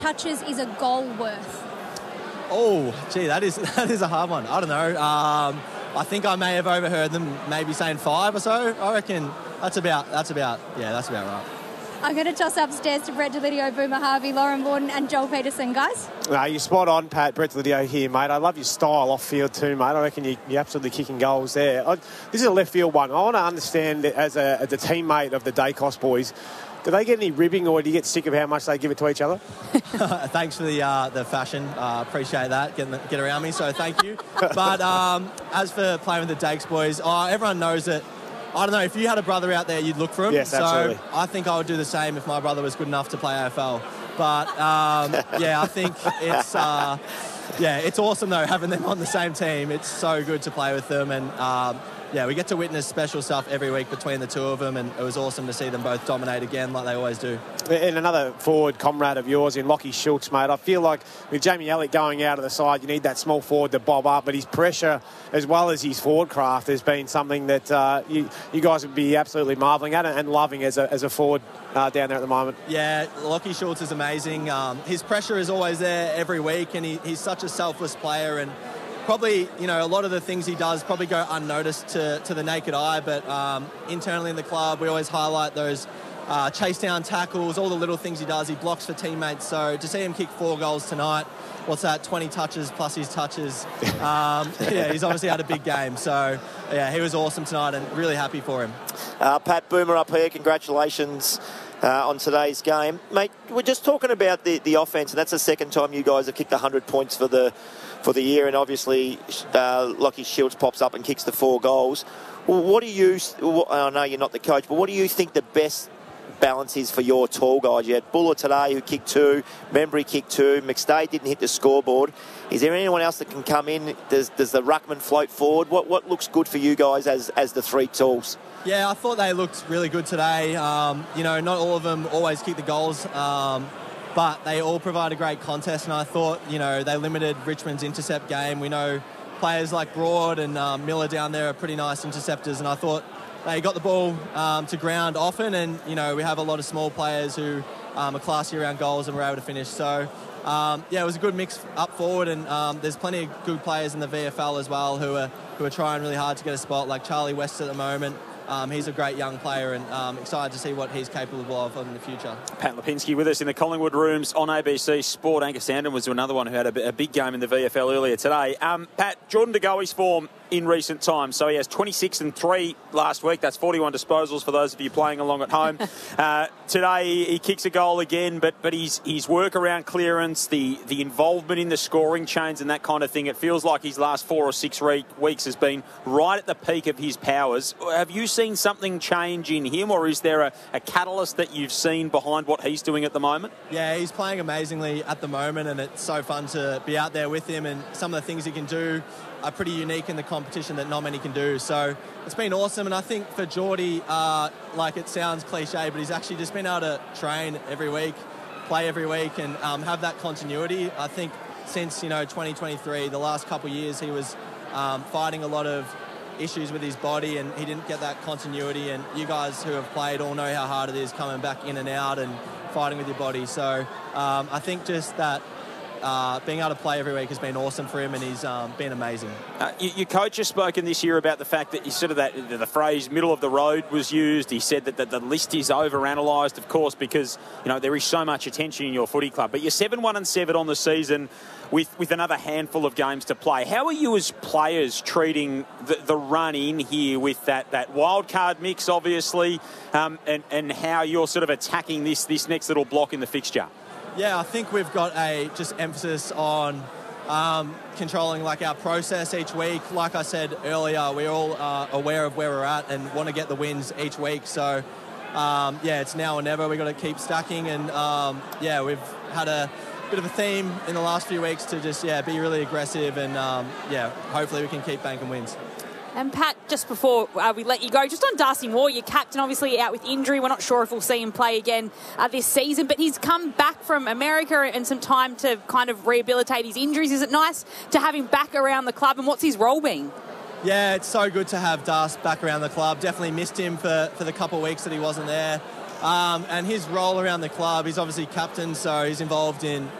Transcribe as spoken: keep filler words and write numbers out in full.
touches is a goal worth? Oh, gee, that is that is a hard one. I don't know. Um, I think I may have overheard them maybe saying five or so. I reckon that's about that's about yeah, that's about right. I'm going to toss upstairs to Brett Delidio, Boomer Harvey, Lauren Borden and Joel Peterson, guys. No, you're spot on, Pat. Brett Delidio here, mate. I love your style off field too, mate. I reckon you, you're absolutely kicking goals there. I, this is a left field one. I want to understand as a, as a teammate of the Dacos boys, do they get any ribbing or do you get sick of how much they give it to each other? Thanks for the uh, the fashion. Uh, appreciate that. Getting the, get around me, so thank you. But um, as for playing with the Dakes boys, oh, everyone knows that. I don't know, if you had a brother out there, you'd look for him. Yes, absolutely. So I think I would do the same if my brother was good enough to play A F L. But, um, yeah, I think it's, uh, yeah, it's awesome, though, having them on the same team. It's so good to play with them. And, um, yeah, we get to witness special stuff every week between the two of them. And it was awesome to see them both dominate again like they always do. And another forward comrade of yours in Lockie Schultz, mate. I feel like with Jamie Elliott going out of the side, you need that small forward to bob up. But his pressure, as well as his forward craft, has been something that uh, you, you guys would be absolutely marvelling at and loving as a, as a forward uh, down there at the moment. Yeah, Lockie Schultz is amazing. Um, his pressure is always there every week, and he, he's such a selfless player. And probably, you know, a lot of the things he does probably go unnoticed to, to the naked eye, but um, internally in the club, we always highlight those uh, chase down tackles, all the little things he does. He blocks for teammates. So to see him kick four goals tonight, what's that, twenty touches plus his touches. Um, yeah, he's obviously had a big game. So, yeah, he was awesome tonight and really happy for him. Uh, Pat Boomer up here, congratulations uh, on today's game. Mate, we're just talking about the, the offence, and that's the second time you guys have kicked one hundred points for the for the year, and obviously uh, Lockie Schultz pops up and kicks the four goals. Well, what do you, I know you're not the coach, but what do you think the best balance is for your tall guys? You had Buller today who kicked two, Membry kicked two, McStay didn't hit the scoreboard. Is there anyone else that can come in? Does, does the ruckman float forward? What what looks good for you guys as, as the three talls? Yeah, I thought they looked really good today. Um, you know, not all of them always kick the goals, um, but they all provide a great contest, and I thought, you know, they limited Richmond's intercept game. We know players like Broad and um, Miller down there are pretty nice interceptors, and I thought they got the ball um, to ground often, and, you know, we have a lot of small players who um, are classy around goals and were able to finish. So, um, yeah, it was a good mix up forward, and um, there's plenty of good players in the V F L as well who are who are trying really hard to get a spot, like Charlie West at the moment. Um, he's a great young player, and um, excited to see what he's capable of in the future. Pat Lipinski with us in the Collingwood rooms on A B C Sport. Angus Sandon was another one who had a, a big game in the V F L earlier today. Um, Pat, Jordan De Goey's form in recent times. So he has twenty-six and three last week. That's forty-one disposals for those of you playing along at home. uh, today he kicks a goal again, but but his his work around clearance, the the involvement in the scoring chains and that kind of thing, it feels like his last four or six re- weeks has been right at the peak of his powers. Have you seen something change in him, or is there a, a catalyst that you've seen behind what he's doing at the moment? Yeah, he's playing amazingly at the moment, and it's so fun to be out there with him, and some of the things he can do are pretty unique in the competition that not many can do. So it's been awesome, and I think for Geordie, uh, like it sounds cliche, but he's actually just been able to train every week, play every week, and um, have that continuity. I think since, you know, twenty twenty-three, the last couple of years, he was um, fighting a lot of issues with his body, and he didn't get that continuity, and you guys who have played all know how hard it is coming back in and out and fighting with your body. So um, I think just that Uh, being able to play every week has been awesome for him, and he's um, been amazing. Uh, you, your coach has spoken this year about the fact that you sort of that the phrase "middle of the road" was used. He said that the, the list is over-analysed, of course, because you know there is so much attention in your footy club. But you're seven one and seven on the season, with with another handful of games to play. How are you as players treating the, the run in here with that that wild card mix, obviously, um, and and how you're sort of attacking this this next little block in the fixture? Yeah, I think we've got a just emphasis on um, controlling like our process each week. Like I said earlier, we're all uh, aware of where we're at and want to get the wins each week. So, um, yeah, it's now or never. We've got to keep stacking, and um, yeah, we've had a bit of a theme in the last few weeks to just yeah be really aggressive, and um, yeah, hopefully we can keep banking wins. And Pat, just before uh, we let you go, just on Darcy Moore, your captain, obviously out with injury. We're not sure if we'll see him play again uh, this season, but he's come back from America and some time to kind of rehabilitate his injuries. Is it nice to have him back around the club, and what's his role been? Yeah, it's so good to have Darcy back around the club. Definitely missed him for, for the couple of weeks that he wasn't there. Um, and his role around the club, he's obviously captain, so he's involved in